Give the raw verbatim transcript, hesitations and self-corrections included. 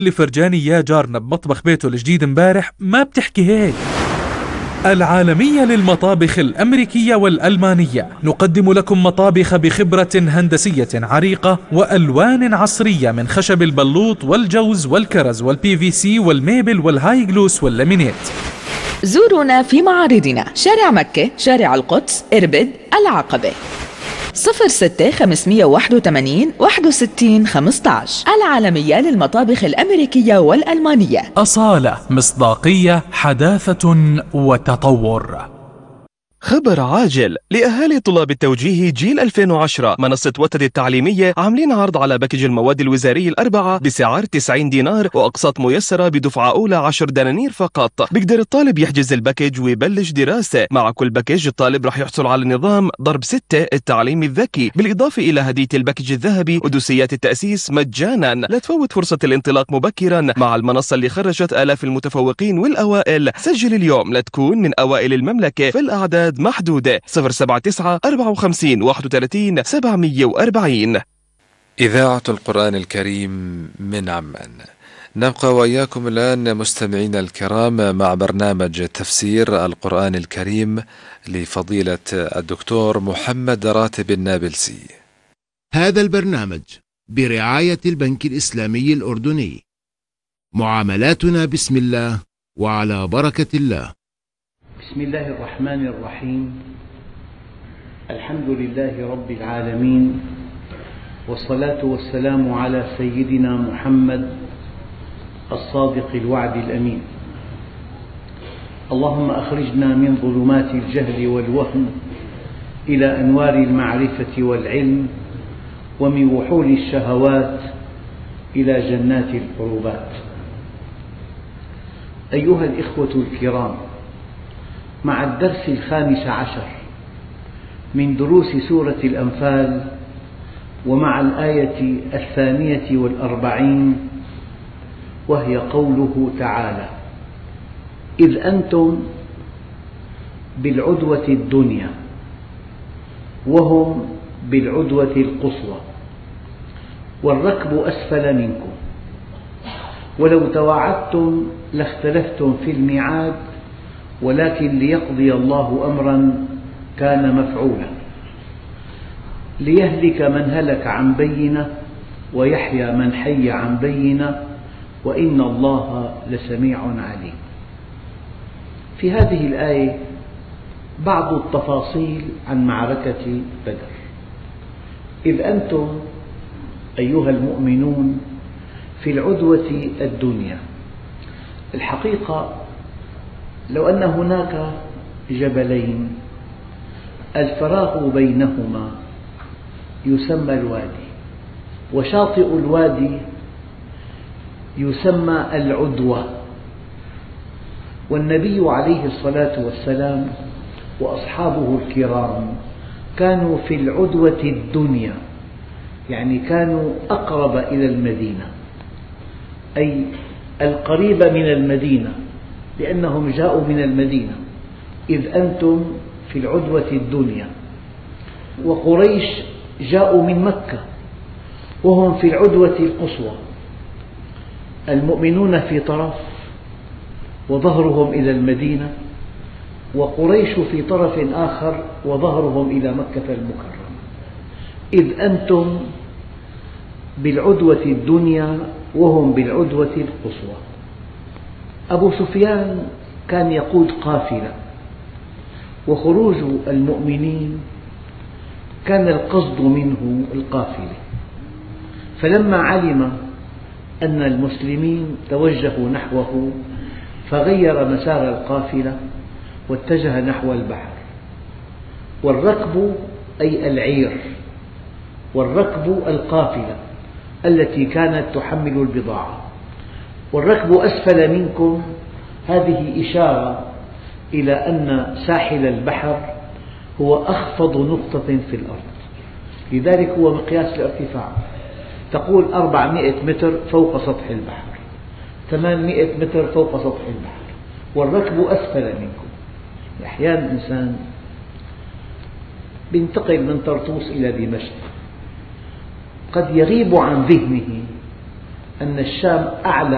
اللي فرجاني يا جارنا بمطبخ بيته الجديد امبارح ما بتحكي هيك. العالمية للمطابخ الأمريكية والألمانية، نقدم لكم مطابخ بخبرة هندسية عريقة وألوان عصرية من خشب البلوط والجوز والكرز والبي في سي والميبل والهاي جلوس واللامينيت. زورونا في معارضنا شارع مكة، شارع القدس، إربد، العقبة. صفر ستة خمسمية واحد وثمانين واحد وستين خمسة عشر. العالمية للمطابخ الأمريكية والألمانية. أصالة، مصداقية، حداثة وتطور. خبر عاجل لأهالي طلاب التوجيه جيل ألفين وعشرة. منصة وتد التعليمية عاملين عرض على باكج المواد الوزاري الأربعة بسعر تسعين دينار وأقساط ميسرة بدفعة أولى عشر دنانير فقط. بيقدر الطالب يحجز الباكج ويبلش دراسة. مع كل باكج الطالب راح يحصل على نظام ضرب ستة التعليم الذكي، بالإضافة إلى هدية الباكج الذهبي ودوسيات التأسيس مجانا. لا تفوت فرصة الانطلاق مبكرا مع المنصة اللي خرجت آلاف المتفوقين والأوائل. سجل اليوم لتكون من أوائل المملكة، في الأعداد محدودة. صفر سبعة تسعة أربعة وخمسين واحد وثلاثين سبعمية وأربعين. إذاعة القرآن الكريم من عمان. نبقى وإياكم الآن مستمعين الكرام مع برنامج تفسير القرآن الكريم لفضيلة الدكتور محمد راتب النابلسي. هذا البرنامج برعاية البنك الإسلامي الأردني. معاملاتنا بسم الله وعلى بركة الله. بسم الله الرحمن الرحيم. الحمد لله رب العالمين، والصلاة والسلام على سيدنا محمد الصادق الوعد الأمين. اللهم أخرجنا من ظلمات الجهل والوهم إلى أنوار المعرفة والعلم، ومن وحول الشهوات إلى جنات القربات. أيها الإخوة الكرام، مع الدرس الخامس عشر من دروس سورة الأنفال، ومع الآية الثانية والأربعين، وهي قوله تعالى: إذ أنتم بالعدوة الدنيا وهم بالعدوة القصوى والركب أسفل منكم ولو تواعدتم لاختلفتم في الميعاد ولكن ليقضي الله أمرا كان مفعولا ليهلك من هلك عن بينة ويحيى من حي عن بينة وإن الله لسميع عليم. في هذه الآية بعض التفاصيل عن معركة بدر. إذ أنتم أيها المؤمنون في العدوة الدنيا. الحقيقة لو أن هناك جبلين الفراغ بينهما يسمى الوادي، وشاطئ الوادي يسمى العدوة، والنبي عليه الصلاة والسلام وأصحابه الكرام كانوا في العدوة الدنيا، يعني كانوا أقرب إلى المدينة، أي القريب من المدينة، لأنهم جاءوا من المدينة. إذ أنتم في العدوة الدنيا، وقريش جاءوا من مكة وهم في العدوة القصوى، المؤمنون في طرف وظهرهم إلى المدينة، وقريش في طرف آخر وظهرهم إلى مكة المكرمة. إذ أنتم بالعدوة الدنيا وهم بالعدوة القصوى. أبو سفيان كان يقود قافلة، وخروج المؤمنين كان القصد منه القافلة، فلما علم أن المسلمين توجهوا نحوه فغير مسار القافلة واتجه نحو البحر. والركب أي العير، والركب القافلة التي كانت تحمل البضاعة. والركب أسفل منكم هذه إشارة إلى أن ساحل البحر هو أخفض نقطة في الأرض، لذلك هو مقياس الارتفاع. تقول أربعمئة متر فوق سطح البحر، ثمانمئة متر فوق سطح البحر، والركب أسفل منكم. أحيانا الإنسان ينتقل من طرطوس إلى دمشق، قد يغيب عن ذهنه أن الشام أعلى